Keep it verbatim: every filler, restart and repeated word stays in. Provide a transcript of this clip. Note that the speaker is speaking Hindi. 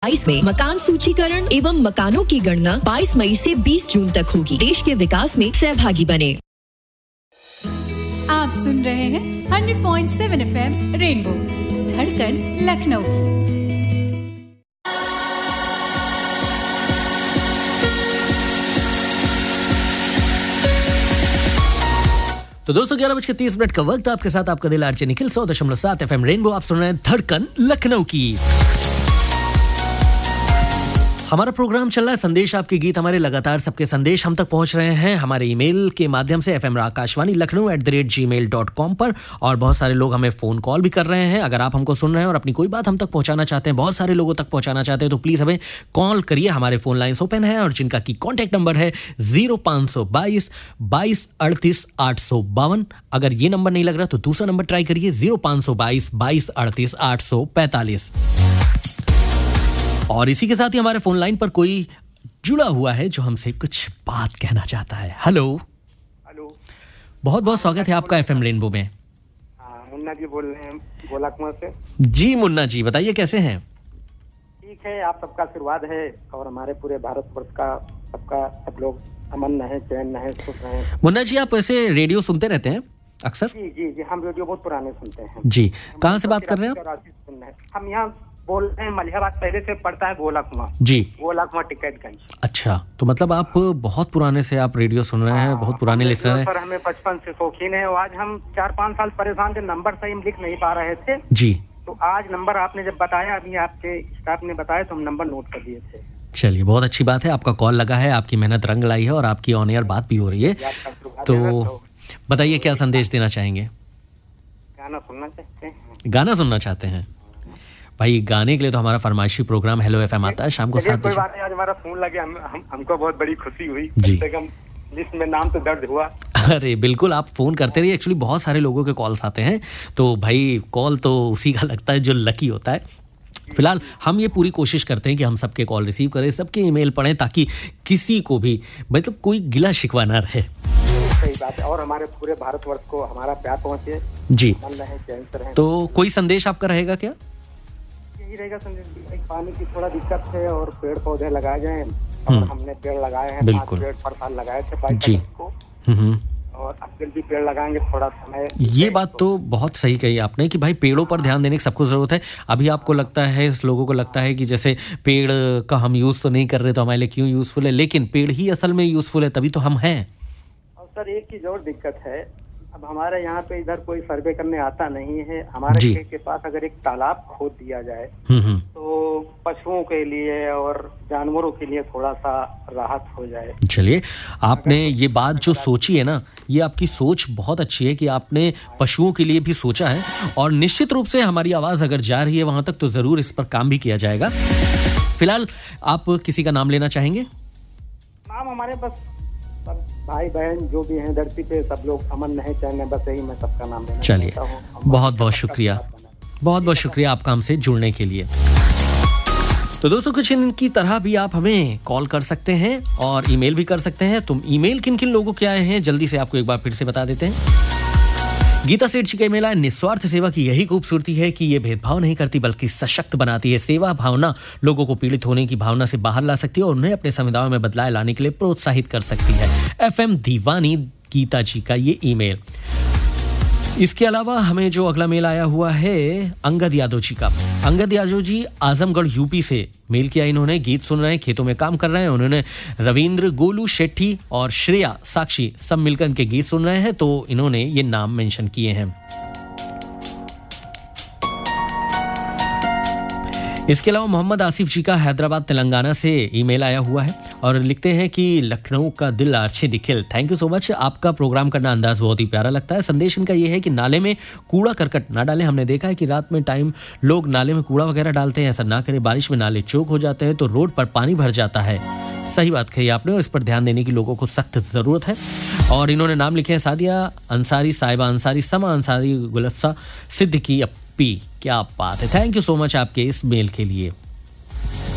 बाईस में मकान सूचीकरण एवं मकानों की गणना बाईस मई से बीस जून तक होगी। देश के विकास में सहभागी बने। आप सुन रहे हैं hundred point seven F M rainbow, धड़कन लखनऊ की। तो दोस्तों ग्यारह बज के तीस मिनट का वक्त, आपके साथ आपका दिल आरजे निखिल, सौ दशमलव सात एफ एम रेनबो। आप सुन रहे हैं धड़कन लखनऊ की। हमारा प्रोग्राम चल रहा है संदेश आपके गीत। हमारे लगातार सबके संदेश हम तक पहुंच रहे हैं हमारे ईमेल के माध्यम से F M Akashvani Lucknow at the rate ji mail dot com पर, और बहुत सारे लोग हमें फ़ोन कॉल भी कर रहे हैं। अगर आप हमको सुन रहे हैं और अपनी कोई बात हम तक पहुंचाना चाहते हैं, बहुत सारे लोगों तक पहुंचाना चाहते हैं, तो प्लीज़ हमें कॉल करिए। हमारे फ़ोन लाइन्स ओपन है और जिनका की कॉन्टैक्ट नंबर है जीरो पाँच सौ बाईस बाईस अड़तीस आठ सौ बावन। अगर ये नंबर नहीं लग रहा तो दूसरा नंबर ट्राई करिए, जीरो पाँच सौ बाईस बाईस अड़तीस आठ सौ पैंतालीस। और इसी के साथ ही हमारे फोन लाइन पर कोई जुड़ा हुआ है जो हमसे कुछ बात कहना चाहता है। हेलो हेलो, बहुत बहुत स्वागत है आपका एफएम रेनबो में। हाँ, मुन्ना जी बोल रहे हैं गोला कुआं से। जी मुन्ना जी, बताइए कैसे हैं? ठीक है, आप सबका आशीर्वाद है और हमारे पूरे भारतवर्ष का सबका सब लोग अमन रहे, चैन रहे, खुश रहे। मुन्ना जी, आप वैसे रेडियो सुनते रहते हैं अक्सर? जी जी जी, हम रेडियो बहुत पुराने सुनते हैं। जी, कहाँ से बात कर रहे हैं आप? हम यहाँ बोल रहे हैं मलिहाबाद, पहले से पड़ता है गोला कुआं। जी, गोला कुआं टिकटगंज। अच्छा, तो मतलब आप बहुत पुराने से आप रेडियो सुन रहे हैं, बहुत पुराने लिसनर हैं। सर, हमें बचपन से शौकीन है। आज हम चार पाँच साल परेशान थे, नंबर सही हम लिख नहीं पा रहे थे। जी, तो आज नंबर आपने जब बताया, अभी आपके स्टाफ ने बताया, तो हम नंबर नोट कर दिए थे। चलिए, बहुत अच्छी बात है, आपका कॉल लगा है, आपकी मेहनत रंग लाई है और आपकी ऑन एयर बात भी हो रही है। तो बताइए क्या संदेश देना चाहेंगे? गाना सुनना चाहते हैं। गाना सुनना चाहते हैं भाई? गाने के लिए तो हमारा फरमाइशी प्रोग्राम हेलो एफएम आता है शाम को सात कोई बजे। बात नहीं, आज हमारा फोन लगे, हम, हम हमको बहुत बड़ी खुशी हुई। जी, कम से कम लिस्ट में नाम तो दर्ज हुआ। अरे बिल्कुल, आप फोन करते रहिए। एक्चुअली बहुत सारे लोगों के कॉल्स आते हैं, तो भाई कॉल तो उसी का लगता है जो लकी होता है। फिलहाल हम ये पूरी कोशिश करते हैं कि हम सबके कॉल रिसीव करें, सबके ईमेल पढ़ें, ताकि किसी को भी मतलब कोई गिला शिकवा ना रहे। सही बात है, और हमारे पूरे भारतवर्ष को हमारा प्यार पहुंचे। जी, मन रहे, चैन से रहें। तो कोई संदेश आपका रहेगा क्या? यही रहेगा संदेश, पानी की थोड़ा दिक्कत है और पेड़ पौधे लगाए जाएं। और हमने पेड़ लगाए हैं, पांच पेड़ पर साल लगाए थे बाईस अगस्त को, और अब भी पेड़ लगाएंगे थोड़ा समय। ये बात तो बहुत सही कही आपने कि भाई पेड़ों पर ध्यान देने की सबको जरूरत है। अभी आपको लगता है, इस लोगों को लगता है कि जैसे पेड़ का हम यूज तो नहीं कर रहे तो हमारे लिए क्यों यूजफुल है, लेकिन पेड़ ही असल में यूजफुल है, तभी तो हम हैं। और सर, एक चीज और दिक्कत है, अब हमारे यहाँ पे इधर कोई सर्वे करने आता नहीं है। हमारे खेत के पास अगर एक तालाब खोद दिया जाए तो पशुओं के लिए और जानवरों के लिए थोड़ा सा राहत हो जाए। चलिए, आपने ये बात जो सोची है ना, ये आपकी सोच बहुत अच्छी है कि आपने पशुओं के लिए भी सोचा है, और निश्चित रूप से हमारी आवाज अगर जा रही है वहां तक तो जरूर इस पर काम भी किया जाएगा। फिलहाल आप किसी का नाम लेना चाहेंगे? नाम हमारे बस भाई बहन जो भी हैं धरती पे, सब लोग अमन रहे, चैन, बस यही मैं सबका नाम लेना चलिए, बहुत बहुत शुक्रिया, बहुत बहुत शुक्रिया आपका हमसे जुड़ने के लिए। तो दोस्तों, कुछ इनकी तरह भी आप हमें कॉल कर सकते हैं और ईमेल भी कर सकते हैं। तुम ईमेल किन किन लोगों के आए हैं जल्दी से आपको एक बार फिर से बता देते हैं। गीता सेठ जी का ईमेल आया, निस्वार्थ सेवा की यही खूबसूरती है कि ये भेदभाव नहीं करती बल्कि सशक्त बनाती है। सेवा भावना लोगों को पीड़ित होने की भावना से बाहर ला सकती है और उन्हें अपने समुदायों में बदलाव लाने के लिए प्रोत्साहित कर सकती है। एफएम दीवानी गीता जी का ये ईमेल। इसके अलावा हमें जो अगला मेल आया हुआ है अंगद यादव जी का। अंगद यादव जी आजमगढ़ यूपी से मेल किया। इन्होंने गीत सुन रहे हैं, खेतों में काम कर रहे हैं। उन्होंने रविंद्र, गोलू शेट्टी और श्रेया साक्षी सब मिलकर इनके गीत सुन रहे हैं, तो इन्होंने ये नाम मेंशन किए हैं। इसके अलावा मोहम्मद आसिफ जी का हैदराबाद तेलंगाना से ईमेल आया हुआ है और लिखते हैं कि लखनऊ का दिल RJ Nikhil, thank you so much, आपका प्रोग्राम करना अंदाज बहुत ही प्यारा लगता है। संदेश इनका ये है कि नाले में कूड़ा करकट ना डालें। हमने देखा है कि रात में टाइम लोग नाले में कूड़ा वगैरह डालते हैं, ऐसा ना करें। बारिश में नाले चौक हो जाते हैं तो रोड पर पानी भर जाता है। सही बात कही आपने और इस पर ध्यान देने की लोगों को सख्त जरूरत है। और इन्होंने नाम लिखे हैं सादिया अंसारी, साहिबा अंसारी, समा अंसारी, गुलफ्सा सिद्दीकी, क्या बात है। थैंक यू सो मच आपके इस मेल के लिए।